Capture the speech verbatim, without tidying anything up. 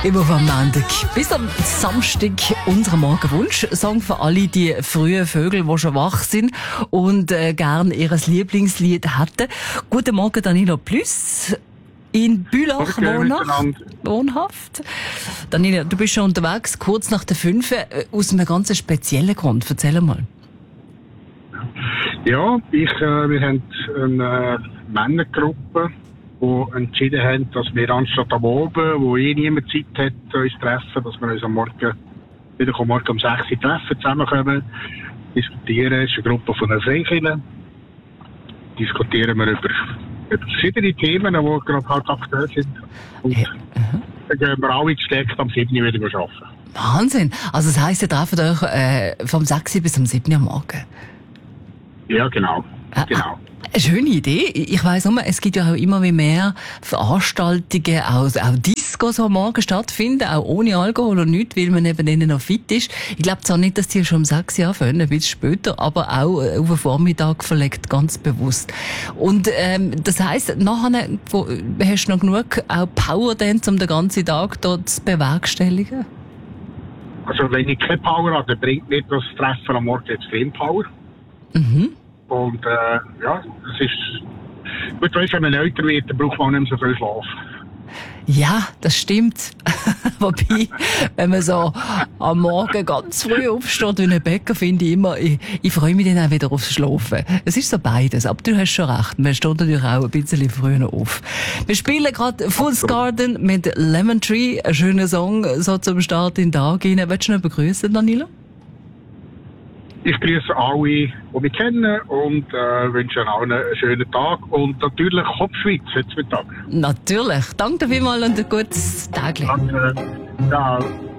Immer vom Montag bis am Samstag unser Morgenwunsch-Song für alle die frühen Vögel, die schon wach sind und äh, gern ihr Lieblingslied hätten. Guten Morgen, Danilo Plüss. In Bülach wohnhaft. wohnhaft. Danilo, du bist schon unterwegs, kurz nach der fünf, äh, aus einem ganz speziellen Grund. Erzähl mal. Ja, ich, äh, wir haben eine Männergruppe, die entschieden haben, dass wir anstatt am Abend, wo eh niemand Zeit hat, uns treffen, dass wir uns am Morgen, wieder am Morgen um sechs Uhr treffen, zusammenkommen, diskutieren. Es ist eine Gruppe von den Freikirchen. Diskutieren wir über, über verschiedene Themen, die gerade halt aktuell sind. Und ja. Dann gehen wir alle gesteckt am sieben Uhr wieder arbeiten. Wahnsinn! Also das heisst, ihr trefft euch äh, vom sechs Uhr bis am sieben Uhr am Morgen? Ja, genau. Ah, genau. Eine schöne Idee. Ich weiss nur, es gibt ja auch immer mehr Veranstaltungen, auch, auch Discos, die am Morgen stattfinden, auch ohne Alkohol und nichts, weil man eben denen noch fit ist. Ich glaube zwar nicht, dass die schon um sechs Uhr anfangen, ein bisschen später, aber auch auf den Vormittag verlegt, ganz bewusst. Und ähm, das heisst, nachher wo, hast du noch genug auch Power dann, um den ganzen Tag dort zu bewerkstelligen? Also wenn ich keine Power habe, dann bringt mir das Treffen am Morgen extrem Power. Mhm. Und äh, ja, es ist gut, weißt, wenn man älter wird, dann braucht man nicht mehr so viel Schlaf. Ja, das stimmt. Wobei, wenn man so am Morgen ganz früh aufsteht wie ein Bäcker, finde ich immer, ich, ich freue mich dann auch wieder aufs Schlafen. Es ist so beides, aber du hast schon recht, man steht natürlich auch ein bisschen früher auf. Wir spielen gerade Fool's Garden mit Lemon Tree, ein schöner Song, so zum Start in den Tag rein. Willst du noch begrüßen, Danilo? Ich grüße alle, die mich kennen und äh, wünsche allen einen schönen Tag und natürlich Kopfschweiz heute Mittag. Natürlich. Danke dir vielmals und ein gutes Tag. Danke. Ciao.